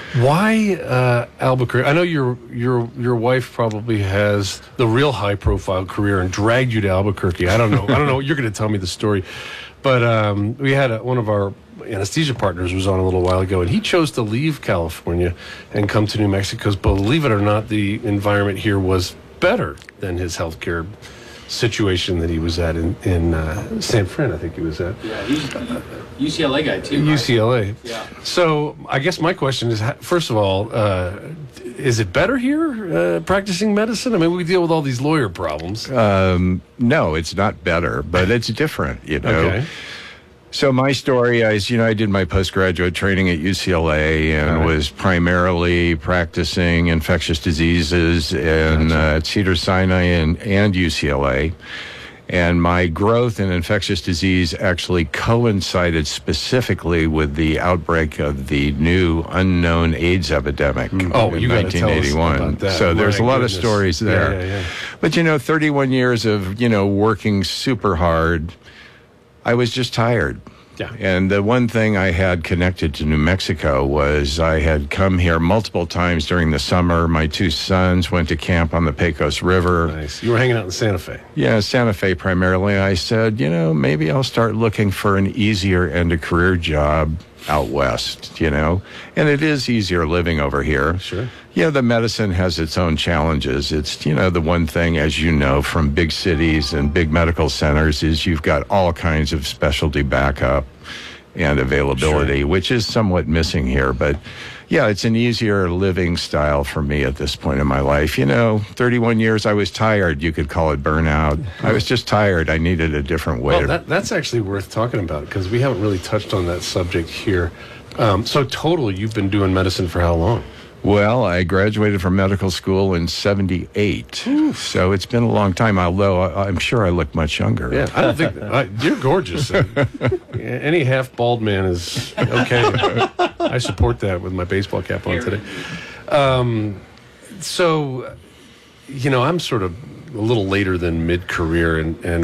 Why uh, Albuquerque? I know your your your wife probably has the real high profile career and dragged you to Albuquerque. I don't know. I don't know. You're going to tell me the story, but um, we had a, one of our anesthesia partners was on a little while ago, and he chose to leave California and come to New Mexico. 'Cause believe it or not, the environment here was better than his healthcare situation that he was at in in uh, San Fran. I think he was at. Yeah, he's a U C L A guy too. U C L A. Yeah. So I guess my question is, ha- first of all, uh, is it better here uh, practicing medicine? I mean, we deal with all these lawyer problems. Um, no, it's not better, but it's different, you know. Okay. So my story is, you know, I did my postgraduate training at U C L A and Right. was primarily practicing infectious diseases in uh, Cedars-Sinai and, and U C L A. And my growth in infectious disease actually coincided specifically with the outbreak of the new unknown AIDS epidemic Oh, in you gotta tell us nineteen eighty-one. about that. So there's My a lot goodness. of stories Yeah, there. yeah, yeah. But, you know, thirty-one years of, you know, working super hard, I was just tired. Yeah. And the one thing I had connected to New Mexico was I had come here multiple times during the summer. My two sons went to camp on the Pecos River. Nice. You were hanging out in Santa Fe. Yeah, Santa Fe primarily. I said, you know, maybe I'll start looking for an easier end of career job out west, you know. And it is easier living over here. Sure. Yeah, the medicine has its own challenges. It's, you know, the one thing, as you know, from big cities and big medical centers is you've got all kinds of specialty backup and availability, Sure. which is somewhat missing here. But yeah, it's an easier living style for me at this point in my life. You know, thirty-one years, I was tired. You could call it burnout. I was just tired. I needed a different way Well, to... that, that's actually worth talking about because we haven't really touched on that subject here. Um, so total, you've been doing medicine for how long? Well, I graduated from medical school in seventy-eight. So it's been a long time, although I, I'm sure I look much younger. Yeah, I don't think uh, you're gorgeous. Uh, any half bald man is okay. I support that with my baseball cap on today. Um, so, you know, I'm sort of a little later than mid-career, and and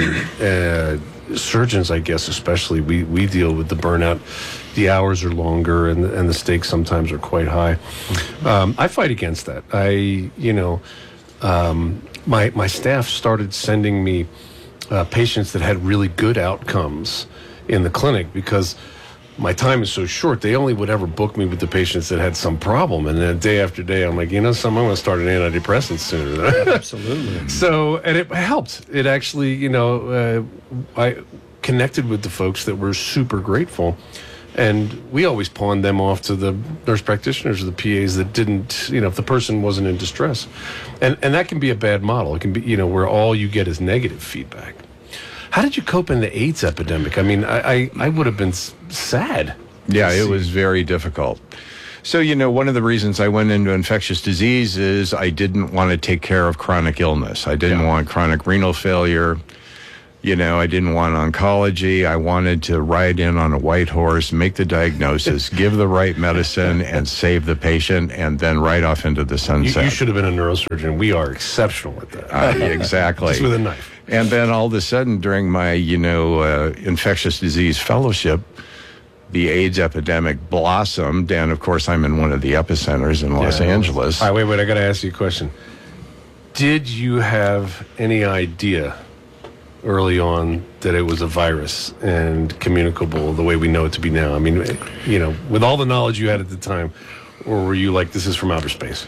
uh, surgeons, I guess, especially, we we deal with the burnout. The hours are longer, and the, and the stakes sometimes are quite high. Um, I fight against that. I, you know, um, my my staff started sending me uh, patients that had really good outcomes in the clinic because my time is so short, they only would ever book me with the patients that had some problem. And then day after day, I'm like, you know, some I'm going to start an antidepressant sooner. Absolutely. So, and it helped. It actually, you know, uh, I connected with the folks that were super grateful. And we always pawned them off to the nurse practitioners or the P As that didn't, you know, if the person wasn't in distress. And and that can be a bad model. It can be, you know, where all you get is negative feedback. How did you cope in the AIDS epidemic? I mean, I, I, I would have been s- sad. Yeah, it was very difficult. So, you know, one of the reasons I went into infectious disease is I didn't want to take care of chronic illness. I didn't Yeah. want chronic renal failure. You know, I didn't want oncology. I wanted to ride in on a white horse, make the diagnosis, give the right medicine, and save the patient, and then ride off into the You, sunset. you should have been a neurosurgeon. We are exceptional at that. Uh, exactly. Just with a knife. And then all of a sudden, during my, you know, uh, infectious disease fellowship, the AIDS epidemic blossomed. And of course, I'm in one of the epicenters in Los Yeah. Angeles. All right, wait, wait. I got to ask you a question. Did you have any idea early on that it was a virus and communicable the way we know it to be now? I mean, you know, with all the knowledge you had at the time, or were you like, this is from outer space?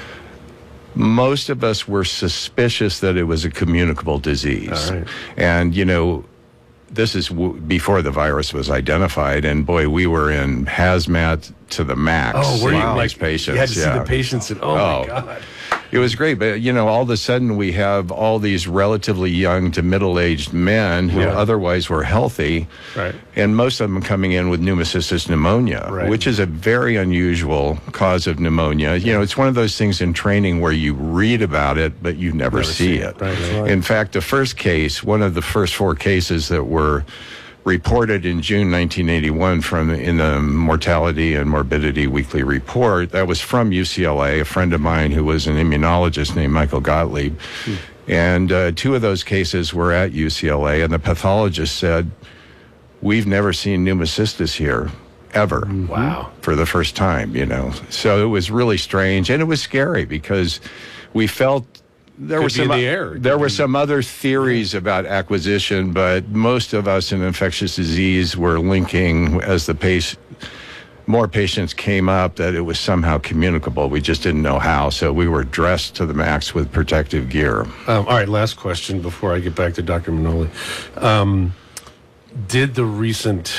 Most of us were suspicious that it was a communicable disease. All right. And, you know, this is w- before the virus was identified. And boy, we were in hazmat to the max. Oh, were you seeing like these patients? You had to yeah. see the patients, and oh, Oh. my God. It was great, but you know, all of a sudden we have all these relatively young to middle-aged men who Yeah. otherwise were healthy, Right. and most of them coming in with pneumocystis pneumonia, Right. which is a very unusual cause of pneumonia. You know, it's one of those things in training where you read about it, but you never, Never see see it. it. Right, right. In fact, the first case, one of the first four cases that were reported in June nineteen eighty-one from in the Mortality and Morbidity Weekly Report. That was from U C L A, a friend of mine who was an immunologist named Michael Gottlieb. Hmm. And uh, two of those cases were at U C L A, and the pathologist said, we've never seen pneumocystis here, ever. Wow. For the first time, you know. So it was really strange, and it was scary because we felt there Could were be some in the air. there were some other theories about acquisition, but most of us in infectious disease were linking as the pace more patients came up that it was somehow communicable. We just didn't know how, so we were dressed to the max with protective gear. Um, all right, last question before I get back to Doctor Manoli. Um, did the recent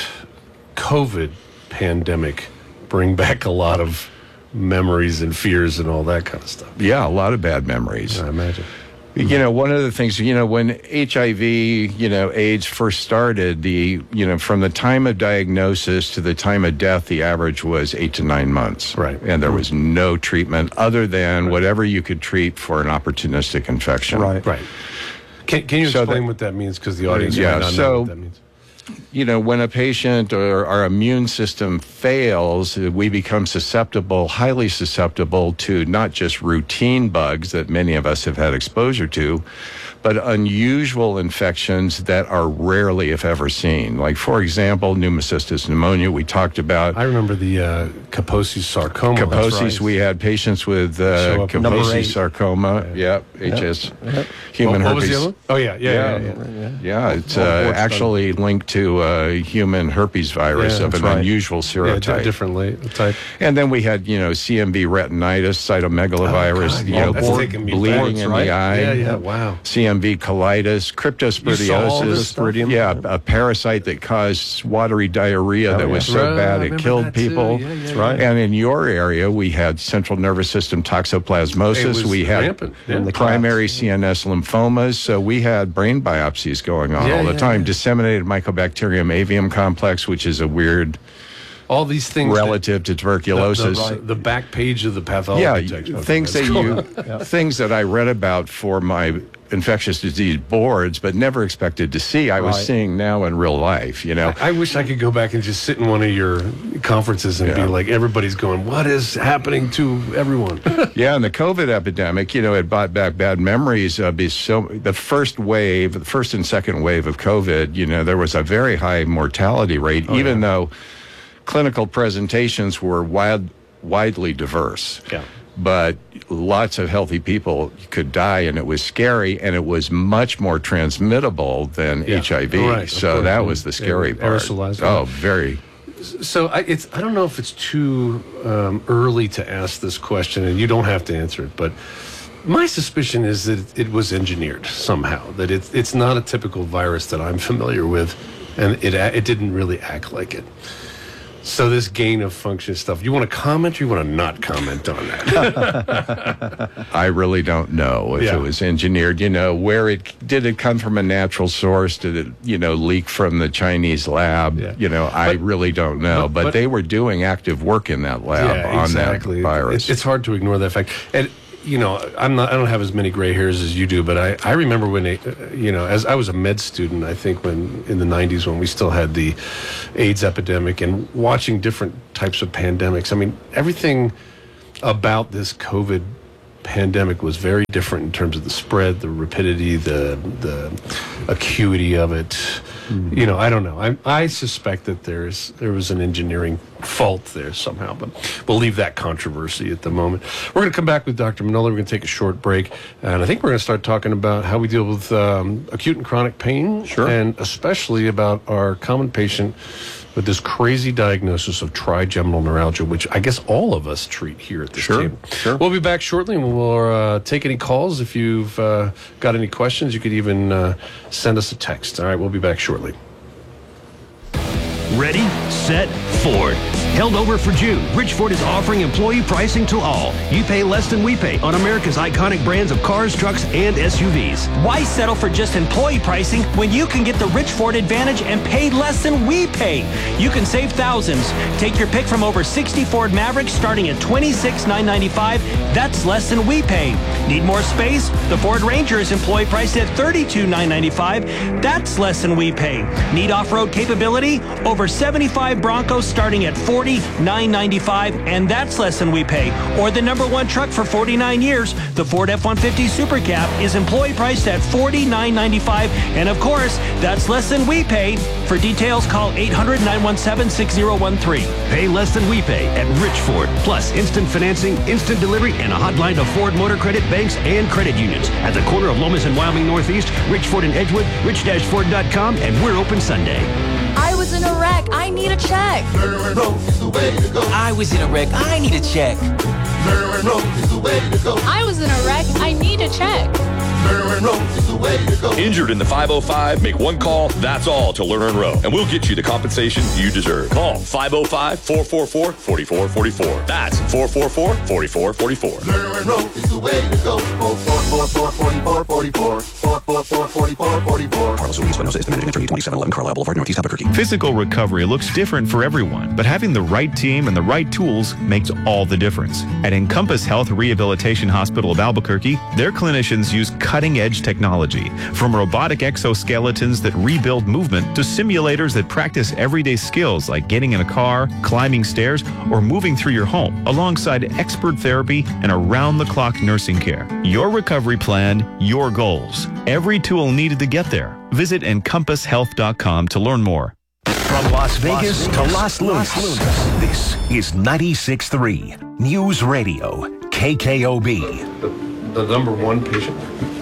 COVID pandemic bring back a lot of memories and fears and all that kind of stuff? Yeah, a lot of bad memories. I imagine. You know, one of the things, you know, when H I V, you know, AIDS first started, the, you know, from the time of diagnosis to the time of death, the average was eight to nine months. Right. And there was no treatment other than whatever you could treat for an opportunistic infection. Right. Right. Can, can you So explain that- what that means? Because the audience Yeah, might not so- know what that means. You know, when a patient or our immune system fails, we become susceptible, highly susceptible to not just routine bugs that many of us have had exposure to, but unusual infections that are rarely, if ever, seen. Like, for example, pneumocystis pneumonia, we talked about. I remember the uh, Kaposi's sarcoma. Kaposi's, That's right. we had patients with Show uh, up in number Kaposi's eight. sarcoma. Yep, H S, human What- what herpes. was the other one? Oh, yeah, yeah, yeah, yeah. yeah. Yeah, it's Well, uh, Wart's actually linked to uh, human herpes virus Yeah, of that's an right. unusual Yeah, serotype. di- different la- type. And then we had, you know, C M V retinitis, cytomegalovirus, Oh, God, you yeah, know, that's bor- taking me bleeding back. in Right. the eye. Yeah, yeah, wow. C M V colitis, cryptosporidiosis. You saw all this stuff? Yeah, a parasite that caused watery diarrhea Oh, that yeah. was so Right, I bad it remember killed that too. people. Yeah, yeah, That's right. And in your area, we had central nervous system It toxoplasmosis. was We had rampant, yeah. the primary C N S lymphomas. So we had brain biopsies going on Yeah, all the yeah, time. yeah. Disseminated Mycobacterium avium complex, which is a weird All these things. relative to that- tuberculosis. The, the, the back page of the pathology Yeah, textbook. things that That's you, cool. things that I read about for my infectious disease boards, but never expected to see. I was Right. seeing now in real life. You know, I wish I could go back and just sit in one of your conferences and Yeah. be like, everybody's going, what is happening to everyone? yeah, and the COVID epidemic, you know, it brought back bad memories. Uh, be so the first wave, the first and second wave of COVID, you know, there was a very high mortality rate, Oh, even yeah. though clinical presentations were wide, widely diverse. Yeah. But lots of healthy people could die, and it was scary, and it was much more transmittable than Yeah. H I V. Right, of so course. that was the Yeah, scary part. aerosolized. Oh, very. So I, it's I don't know if it's too um, early to ask this question, and you don't have to answer it, but my suspicion is that it was engineered somehow, that it's it's not a typical virus that I'm familiar with, and it it didn't really act like it. So this gain of function stuff, you want to comment or you want to not comment on that? I really don't know if Yeah. it was engineered. You know, where it did it come from a natural source? Did it, you know, leak from the Chinese lab? You know, I really don't know. but- But, but- they were doing active work in that lab Yeah, on exactly. that virus. It- it's hard to ignore that fact. And you know, I'm not. I don't have as many gray hairs as you do, but I, I remember when, they, uh, you know, as I was a med student, I think when in the nineties when we still had the AIDS epidemic and watching different types of pandemics. I mean, everything about this COVID pandemic was very different in terms of the spread, the rapidity, the the acuity of it. You know, I don't know. I I suspect that there's there was an engineering fault there somehow, but we'll leave that controversy at the moment. We're going to come back with Doctor Manola. We're going to take a short break, and I think we're going to start talking about how we deal with um, acute and chronic pain, sure, and especially about our common patient with this crazy diagnosis of trigeminal neuralgia, which I guess all of us treat here at this Sure, table. Sure. We'll be back shortly, and we'll uh, take any calls. If you've uh, got any questions, you could even uh, send us a text. All right, we'll be back shortly. Ready, set, Ford. Held over for June, Rich Ford is offering employee pricing to all. You pay less than we pay on America's iconic brands of cars, trucks, and S U Vs. Why settle for just employee pricing when you can get the Rich Ford Advantage and pay less than we pay? You can save thousands. Take your pick from over sixty Ford Mavericks starting at twenty-six thousand nine hundred ninety-five dollars. That's less than we pay. Need more space? The Ford Ranger is employee priced at thirty-two thousand nine hundred ninety-five dollars. That's less than we pay. Need off-road capability? Over seventy-five Broncos starting at forty thousand nine hundred ninety-five dollars, and that's less than we pay. Or the number one truck for forty-nine years, the Ford F one fifty Super Cab, is employee priced at forty thousand nine hundred ninety-five dollars, and of course, that's less than we pay. For details, call eight hundred, nine one seven, six zero one three. Pay less than we pay at Rich Ford. Plus, instant financing, instant delivery, and a hotline to Ford Motor Credit banks and credit unions. At the corner of Lomas and Wyoming Northeast, Rich Ford and Edgewood, rich ford dot com, and we're open Sunday. I was in a wreck. I need a check. Lerner Road is the way to go. I was in a wreck. I need a check. Lerner Road is the way to go. I was in a wreck. I need a check. Lerner Road is the way to go. Injured in the five oh five? Make one call, that's all, to Lerner and Rowe, and we'll get you the compensation you deserve. Call five oh five, four four four, four four four four. That's four four four, four four four four. Lerner Road is the way to go. four four four, four four four four. four four four, four four four four. Carlos Ruiz Espinosa is the managing attorney, twenty-seven eleven Carlisle Boulevard, Northeast Albuquerque. Physical recovery looks different for everyone, but having the right team and the right tools makes all the difference. At Encompass Health Rehabilitation Hospital of Albuquerque, their clinicians use cutting-edge technology, from robotic exoskeletons that rebuild movement to simulators that practice everyday skills like getting in a car, climbing stairs, or moving through your home, alongside expert therapy and around-the-clock nursing care. Your recovery plan, your goals. Every tool needed to get there. Visit encompass health dot com to learn more. From Las Vegas to Las Lunas, this is ninety-six point three News Radio, K K O B. The, the number one patient.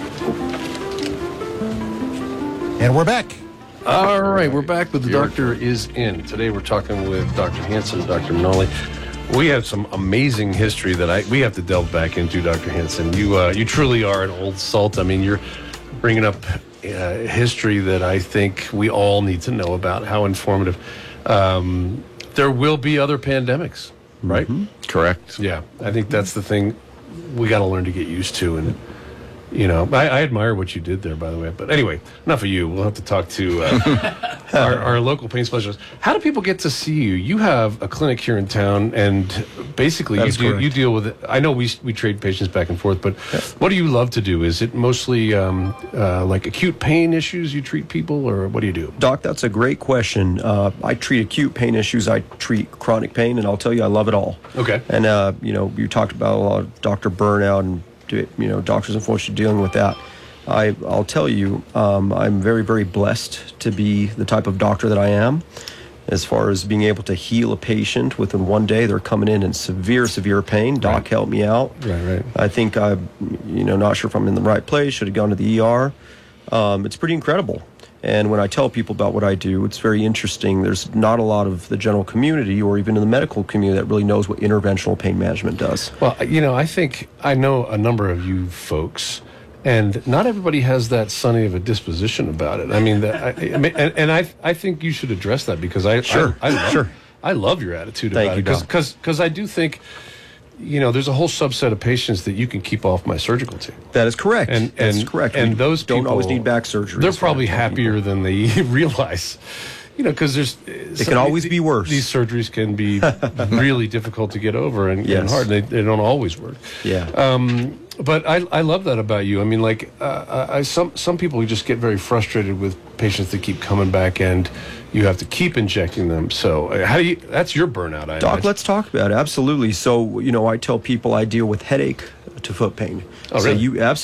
And we're back. All right, we're back with the doctor is in. Today we're talking with Doctor Hanson, Doctor Manoli. We have some amazing history that I we have to delve back into, Doctor Hanson. You uh, you truly are an old salt. I mean, you're bringing up uh, history that I think we all need to know about. How informative. Um, there will be other pandemics, right? Mm-hmm. Correct. Yeah, I think that's the thing we got to learn to get used to. And you know, I, I admire what you did there, by the way. But anyway, enough of you. We'll have to talk to uh, our, our local pain specialist. How do people get to see you? You have a clinic here in town, and basically you, do, you deal with it. I know we we trade patients back and forth, but yeah. What do you love to do? Is it mostly um, uh, like acute pain issues you treat people, or what do you do? Doc, that's a great question. Uh, I treat acute pain issues. I treat chronic pain, and I'll tell you, I love it all. Okay. And, uh, you know, you talked about a lot of doctor burnout and you know, doctors unfortunately dealing with that. I, I'll tell you, um, I'm very, very blessed to be the type of doctor that I am, as far as being able to heal a patient within one day. They're coming in in severe, severe pain. Doc, right. Help me out. Right, right. I think I'm, you know, not sure if I'm in the right place. Should have gone to the E R. Um, it's pretty incredible. And when I tell people about what I do, it's very interesting. There's not a lot of the general community or even in the medical community that really knows what interventional pain management does. Well, you know, I think I know a number of you folks, and not everybody has that sunny of a disposition about it. I mean, that, I, I mean and, and I I think you should address that because I sure, I, I love, sure. I love your attitude Thank about you, it because Doc. because because I do think, you know, there's a whole subset of patients that you can keep off my surgical team. That is correct. And That's and, correct. And We those don't people, always need back surgery. They're probably happier than they realize. You know, because there's it can always be worse. These surgeries can be really difficult to get over and, Yes. and hard. They, they don't always work. Yeah. Um, but I, I love that about you. I mean, like uh, I, some some people just get very frustrated with patients that keep coming back, and you have to keep injecting them. So uh, how do you? That's your burnout, I Doc, imagine. let's talk about it. Absolutely. So, you know, I tell people I deal with headache to foot pain. Oh, so really? you absolutely.